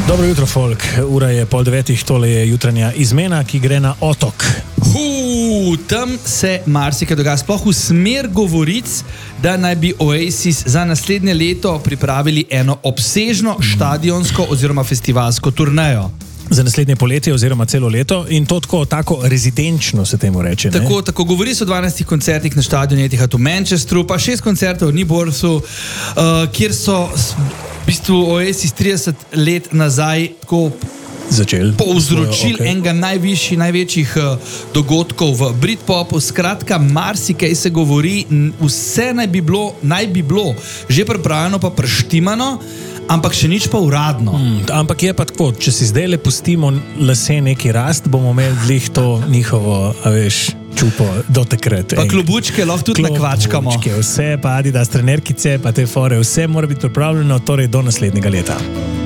Dobro jutro, folk. Ura je 8:30, tole je jutranja izmena, ki gre na otok. Tam se marsikaj dogaja, sploh v smer govoric, da naj bi Oasis za naslednje leto pripravili eno obsežno štadionsko oziroma festivalsko turnejo. Za naslednje poletje oziroma celo leto in to tako rezidenčno se temu reče. Tako govori se o 12 koncertih na štadionu Etihad v Manchesteru, pa 6 koncertov v Newportu, kjer so v bistvu Oasis 30 let nazaj tako povzročili enega največjih dogodkov v Britpopu. Skratka, marsikaj se govori, vse naj bi bilo že pripravljeno pa preštimano, ampak še nič pa uradno. Ampak je pa tako, če si zdaj le pustimo lase neki rast, bomo imeli glih to njihovo, čupo do takrat. Pa klobučke lahko tudi nakvačkamo. Vse pa Adidas trenerkice, pa te fore, vse mora biti pripravljeno, torej do naslednjega leta.